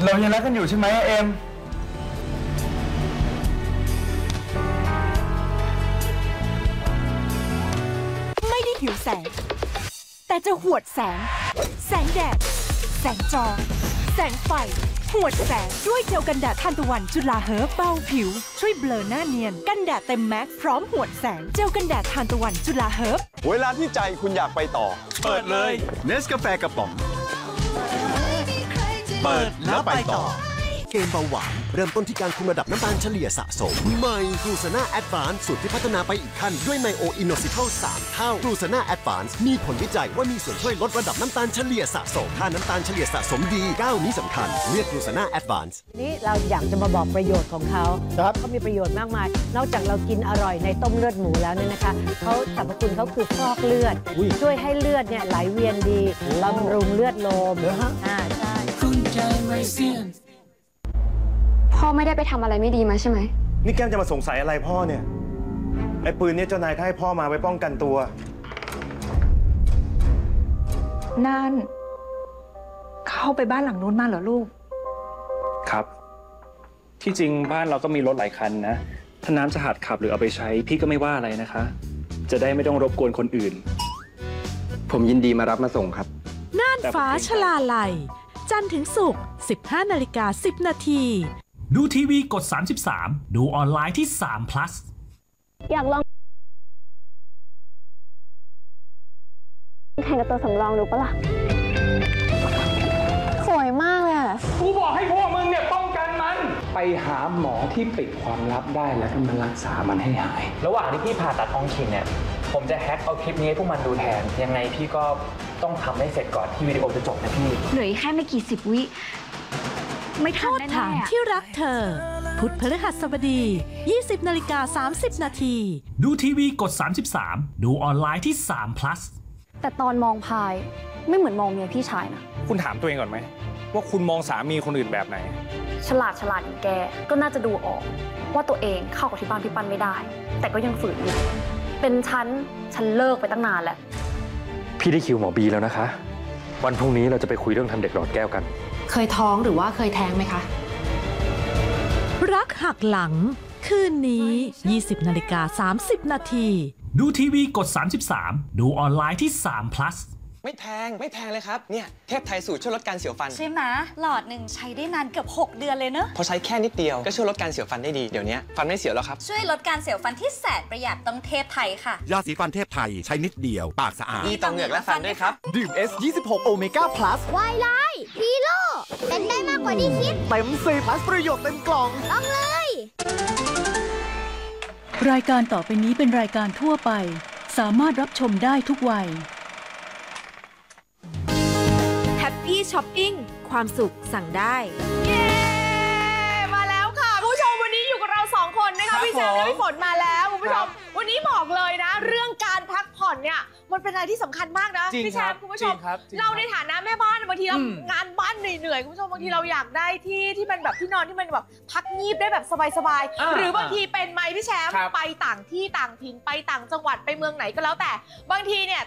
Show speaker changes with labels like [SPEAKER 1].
[SPEAKER 1] เรายังรักกันอยู่ใช่ไหมเอ็ม
[SPEAKER 2] ไม่ได้หิวแสงแต่จะหวดแสงแสงแดดแสงจอแสงไฟหวดแสงด้วยเจลกันแดดทานตะวันจุฬาเฮิร์บเบาผิวช่วยเบลอหน้าเนียนกันแดดเต็มแม็กซ์พร้อมหวดแสงเจลกันแดดทานตะวันจุฬาเฮิร์บ
[SPEAKER 3] เวลาที่ใจคุณอยากไปต่อ
[SPEAKER 1] เปิดเลย
[SPEAKER 3] เนสกาแฟกระป๋องเปิดแล้วไปต่อ
[SPEAKER 4] เกมเบาหวานเริ่มต้นที่การคุมระดับน้ำตาลเฉลี่ยสะสมใหม่กลูซาน่าแอดวานซ์สูตรที่พัฒนาไปอีกขั้นด้วยไนโออินโนซิทัล3เท่ากลูซาน่าแอดวานซ์มีผลวิจัยว่ามีส่วนช่วยลดระดับน้ำตาลเฉลี่ยสะสมถ้าน้ำตาลเฉลี่ยสะสมดีก้าวนี้สำคัญเลือกกลูซาน่าแอดวานซ์
[SPEAKER 5] นี่เราอยากจะมาบอกประโยชน์ของเขาเขามีประโยชน์มากมาย นอกจากเรากินอร่อยในต้มเลือดหมูแล้วเนี่ยนะคะเขาสรรพคุณเขาคือฟอกเลือดช่วยให้เลือดเนี่ยไหลเวียนดีบำรุงเลือดโลมใช่
[SPEAKER 6] พ่อไม่ได้ไปทำอะไรไม่ดีมาใช่ไหม
[SPEAKER 7] นี่แก้มจะมาสงสัยอะไรพ่อเนี่ย ไอ้ปืนเนี่ยเจ้านายเขาให้พ่อมาไว้ป้องกันตัว
[SPEAKER 8] นั่นเข้าไปบ้านหลังนู้นมาเหรอลูก
[SPEAKER 1] ครับ ที่จริงบ้านเราก็มีรถหลายคันนะ ถ้าน้ำจะหัดขับหรือเอาไปใช้พี่ก็ไม่ว่าอะไรนะคะ จะได้ไม่ต้องรบกวนคนอื่น
[SPEAKER 3] ผมยินดีมารับมาส่งครับ
[SPEAKER 2] น่านฟ้าชลาลัยจันทร์ถึงศุกร์ 15:10 นาที
[SPEAKER 9] ดูทีวีกด 33 ดูออนไลน์ที่3 plus
[SPEAKER 6] อยากลองแข่งกับตัวสำรองดูปะล่ะ สวยมากเลยอะ
[SPEAKER 1] กูบอกให้พวกมึงเนี่ยป้องกันมัน ไปหาหมอที่ปิดความลับได้แล้วก็มารักษามันให้หาย
[SPEAKER 10] ระหว่างที่พี่ผ่าตัดท้องถิ่นเนี่ย ผมจะแฮ็กเอาคลิปนี้ให้พวกมันดูแทน ยังไงพี่ก็ต้องทำให้เสร็จก่อนที่วิดีโอจะจบนะพี่
[SPEAKER 6] เหลือแค่ไม่กี่สิบวิ ไม่ทั
[SPEAKER 2] โท
[SPEAKER 6] น
[SPEAKER 2] ษ
[SPEAKER 6] แน่
[SPEAKER 2] ฐาน
[SPEAKER 6] ๆอะ
[SPEAKER 2] ที่รักเธอ พุธพฤหัสบดี 20:30 นาที
[SPEAKER 9] ดูทีวีกด 33 ดูออนไลน์ที่3 plus
[SPEAKER 6] แต่ตอนมองพายไม่เหมือนมองเมียพี่ชายนะ
[SPEAKER 1] คุณถามตัวเองก่อนไหม ว่าคุณมองสามีคนอื่นแบบไหน
[SPEAKER 6] ฉลาดอย่างแกก็น่าจะดูออก ว่าตัวเองเข้ากับที่บ้านพี่ปั้นไม่ได้ แต่ก็ยังฝืนอยู่เป็นฉันเลิกไปตั้งนานแล้ว
[SPEAKER 10] พี่ได้คิวหมอบีแล้วนะคะ วันพรุ่งนี้เราจะไปคุยเรื่องทำเด็กหลอดแก้วกัน
[SPEAKER 8] เคยท้องหรือว่าเคยแท้งไหมคะ
[SPEAKER 2] รักหักหลัง คืนนี้ 20:30 นาที
[SPEAKER 9] ดูทีวีกด 33 ดูออนไลน์ที่3 plus
[SPEAKER 11] ไม่แพงเลยครับ เนี่ยเทพไทยสูตรช่วยลดการเสียวฟัน
[SPEAKER 2] ใช่ไหมหลอดหนึ่งใช้ได้นานเกือบ 6 เดือนเลยเนอะ
[SPEAKER 11] พอใช้แค่นิดเดียวก็ช่วยลดการเสียวฟันได้ดี เดี๋ยวนี้ฟันไม่เสียวแล้วครับ
[SPEAKER 2] ช่วยลดการเสียวฟันที่แสนประหยัดต้องเทพไทยค่ะ
[SPEAKER 4] ยาสีฟันเทพไทยใช้นิดเดียวปากสะอาด
[SPEAKER 11] ดีต่อเหงือกและฟันด้วยครับ
[SPEAKER 4] ดื่ม S26 โอเมก้าพลัส
[SPEAKER 6] วายไลฮีโร่เป็นได้มากกว่าที่คิด
[SPEAKER 4] เต็ม10พลัสประโยชน์เต็มกล่อง
[SPEAKER 6] ต้องเลย
[SPEAKER 8] รายการต่อไปนี้เป็นรายการทั่วไป สามารถรับชมได้ทุกวัย
[SPEAKER 2] แฮปปี้ช้อปปิ้งความสุขสั่งได้
[SPEAKER 8] เย้มาแล้วค่ะคุณผู้ชมวันนี้อยู่กับเรา2 คนนะคะพี่แชมป์และพี่ฝนมาแล้วคุณผู้ชมวันนี้บอกเลยนะ เรื่องการพักผ่อนเนี่ยมันเป็นอะไรที่สำคัญมากนะพี่แชมป์คุณผู้ชมเราในฐานะแม่บ้านบางทีเรางานบ้านเหนื่อยๆคุณผู้ชมบางทีเราอยากได้ที่มันแบบที่นอนที่มันแบบพักงีบได้แบบสบายๆหรือบางทีเป็นไหมพี่แชมป์ไปต่างที่ต่างถิ่นไปต่างจังหวัดไปเมืองไหนก็แล้วแต่บางทีเนี่ย